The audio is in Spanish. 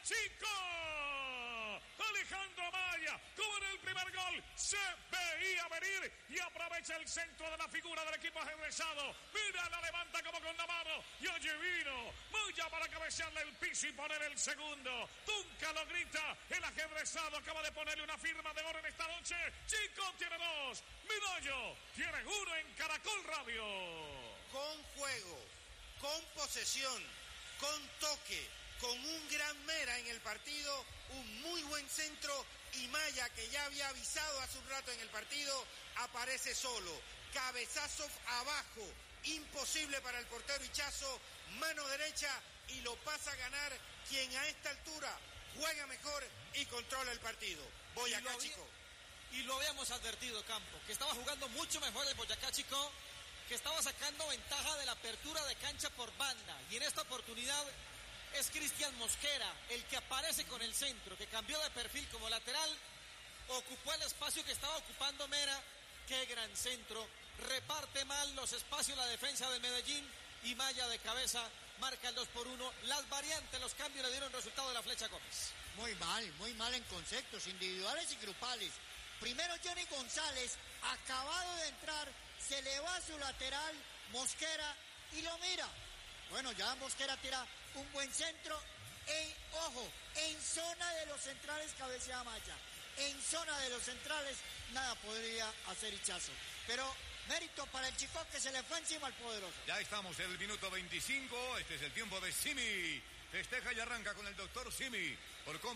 Chico. Alejandro Amaya, como en el primer gol, se veía venir y aprovecha el centro de la figura del equipo ajedrezado. Mira, la levanta como con la mano y allí vino Moya para cabecearle el piso y poner el segundo. Tunca lo grita, el ajedrezado acaba de ponerle una firma de oro en esta noche. Chico tiene 2, Midollo tiene 1 en Caracol Radio. Con juego, con posesión, con toque, con un gran Mera en el partido, un muy buen centro y Maya, que ya había avisado hace un rato en el partido, aparece solo. Cabezazo abajo, imposible para el portero Ichazo, mano derecha y lo pasa a ganar quien a esta altura juega mejor y controla el partido. Boyacá Chico. Y lo habíamos advertido, Campo, que estaba jugando mucho mejor el Boyacá Chico, que estaba sacando ventaja de la apertura de cancha por banda. Y en esta oportunidad es Cristian Mosquera el que aparece con el centro, que cambió de perfil como lateral, ocupó el espacio que estaba ocupando Mera. Qué gran centro, reparte mal los espacios la defensa de Medellín y Maya de cabeza marca el 2-1. Las variantes, los cambios le dieron resultado de la Flecha Gómez. Muy mal en conceptos individuales y grupales. Primero Johnny González, acabado de entrar, se le va a su lateral, Mosquera, y lo mira. Bueno, ya Mosquera tira un buen centro, en zona de los centrales cabecea Maya. En zona de los centrales nada podría hacer Ichazo. Pero mérito para el Chico, que se le fue encima al poderoso. Ya estamos en el minuto 25, este es el tiempo de Simi. Festeja y arranca con el doctor Simi. Por